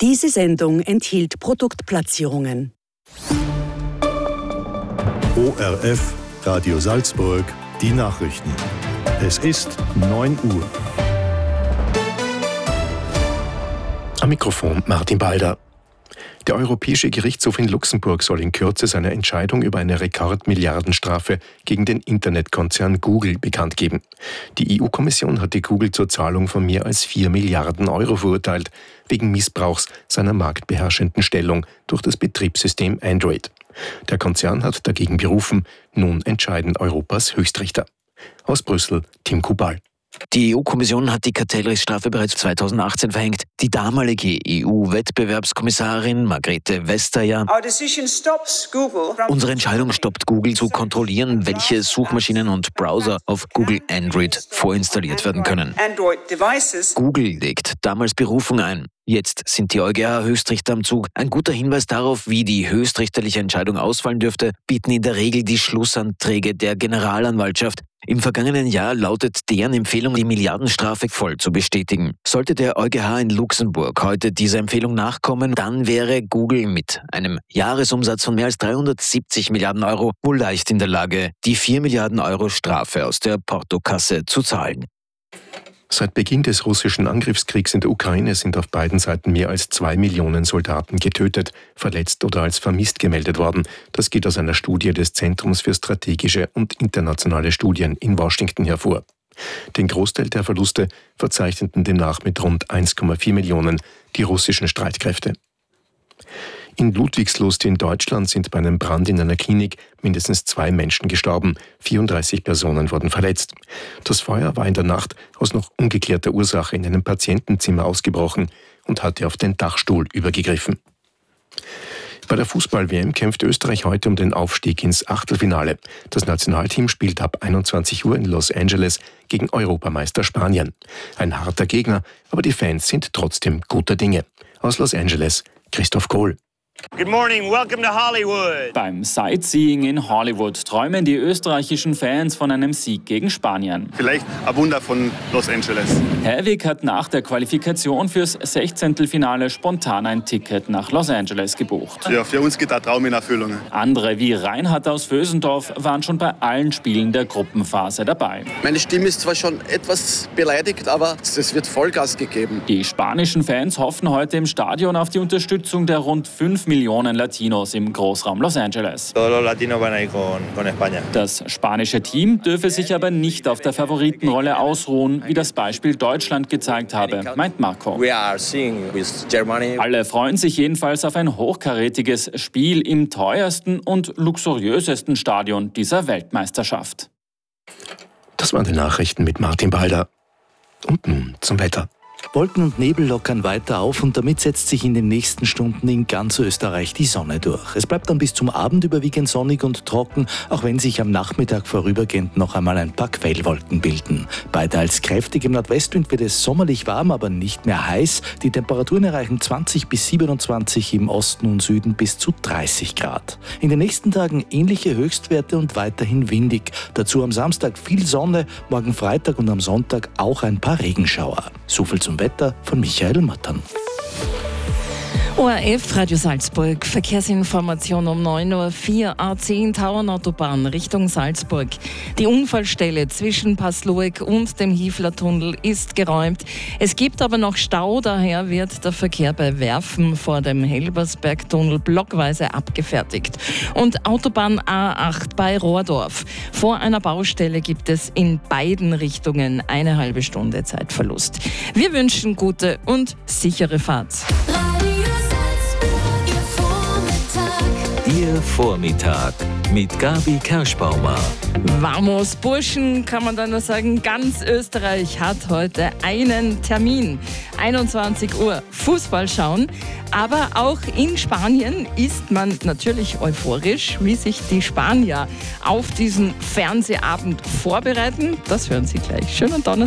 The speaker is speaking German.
Diese Sendung enthielt Produktplatzierungen. ORF Radio Salzburg, die Nachrichten. Es ist 9 Uhr. Am Mikrofon Martin Balder. Der Europäische Gerichtshof in Luxemburg soll in Kürze seine Entscheidung über eine Rekordmilliardenstrafe gegen den Internetkonzern Google bekannt geben. Die EU-Kommission hatte Google zur Zahlung von mehr als 4 Milliarden Euro verurteilt, wegen Missbrauchs seiner marktbeherrschenden Stellung durch das Betriebssystem Android. Der Konzern hat dagegen berufen, nun entscheiden Europas Höchstrichter. Aus Brüssel, Tim Kubal. Die EU-Kommission hat die Kartellrechtsstrafe bereits 2018 verhängt. Die damalige EU-Wettbewerbskommissarin Margrethe Vestager: Unsere Entscheidung stoppt Google zu kontrollieren, welche Suchmaschinen und Browser auf Google Android vorinstalliert werden können. Google legt damals Berufung ein. Jetzt sind die EuGH-Höchstrichter am Zug. Ein guter Hinweis darauf, wie die höchstrichterliche Entscheidung ausfallen dürfte, bieten in der Regel die Schlussanträge der Generalanwaltschaft. Im vergangenen Jahr lautet deren Empfehlung, die Milliardenstrafe voll zu bestätigen. Sollte der EuGH in Luxemburg heute dieser Empfehlung nachkommen, dann wäre Google mit einem Jahresumsatz von mehr als 370 Milliarden Euro wohl leicht in der Lage, die 4 Milliarden Euro Strafe aus der Portokasse zu zahlen. Seit Beginn des russischen Angriffskriegs in der Ukraine sind auf beiden Seiten mehr als 2 Millionen Soldaten getötet, verletzt oder als vermisst gemeldet worden. Das geht aus einer Studie des Zentrums für strategische und internationale Studien in Washington hervor. Den Großteil der Verluste verzeichneten demnach mit rund 1,4 Millionen die russischen Streitkräfte. In Ludwigslust in Deutschland sind bei einem Brand in einer Klinik mindestens 2 Menschen gestorben, 34 Personen wurden verletzt. Das Feuer war in der Nacht aus noch ungeklärter Ursache in einem Patientenzimmer ausgebrochen und hatte auf den Dachstuhl übergegriffen. Bei der Fußball-WM kämpft Österreich heute um den Aufstieg ins Achtelfinale. Das Nationalteam spielt ab 21 Uhr in Los Angeles gegen Europameister Spanien. Ein harter Gegner, aber die Fans sind trotzdem guter Dinge. Aus Los Angeles, Christoph Kohl. Good morning, welcome to Hollywood. Beim Sightseeing in Hollywood träumen die österreichischen Fans von einem Sieg gegen Spanien. Vielleicht ein Wunder von Los Angeles. Herwig hat nach der Qualifikation fürs 16. Finale spontan ein Ticket nach Los Angeles gebucht. Ja, für uns geht der Traum in Erfüllung. Andere wie Reinhard aus Vösendorf waren schon bei allen Spielen der Gruppenphase dabei. Meine Stimme ist zwar schon etwas beleidigt, aber es wird Vollgas gegeben. Die spanischen Fans hoffen heute im Stadion auf die Unterstützung der rund 5 Millionen Latinos im Großraum Los Angeles. Das spanische Team dürfe sich aber nicht auf der Favoritenrolle ausruhen, wie das Beispiel Deutschland gezeigt habe, meint Marco. Alle freuen sich jedenfalls auf ein hochkarätiges Spiel im teuersten und luxuriösesten Stadion dieser Weltmeisterschaft. Das waren die Nachrichten mit Martin Balder. Und nun zum Wetter. Wolken und Nebel lockern weiter auf und damit setzt sich in den nächsten Stunden in ganz Österreich die Sonne durch. Es bleibt dann bis zum Abend überwiegend sonnig und trocken, auch wenn sich am Nachmittag vorübergehend noch einmal ein paar Quellwolken bilden. Bei teils kräftigem Nordwestwind wird es sommerlich warm, aber nicht mehr heiß. Die Temperaturen erreichen 20 bis 27, im Osten und Süden bis zu 30 Grad. In den nächsten Tagen ähnliche Höchstwerte und weiterhin windig. Dazu am Samstag viel Sonne, morgen Freitag und am Sonntag auch ein paar Regenschauer. So viel zum Wetter von Michael Mattern. ORF Radio Salzburg, Verkehrsinformation um 9:04 Uhr, A10 Tauernautobahn Richtung Salzburg. Die Unfallstelle zwischen Passloek und dem Hiefler-Tunnel ist geräumt. Es gibt aber noch Stau, daher wird der Verkehr bei Werfen vor dem Helbersberg-Tunnel blockweise abgefertigt. Und Autobahn A8 bei Rohrdorf. Vor einer Baustelle gibt es in beiden Richtungen eine halbe Stunde Zeitverlust. Wir wünschen gute und sichere Fahrt. Ihr Vormittag mit Gabi Kerschbaumer. Vamos Burschen, kann man dann nur sagen, ganz Österreich hat heute einen Termin. 21 Uhr Fußball schauen, aber auch in Spanien ist man natürlich euphorisch, wie sich die Spanier auf diesen Fernsehabend vorbereiten. Das hören Sie gleich. Schönen Donnerstag.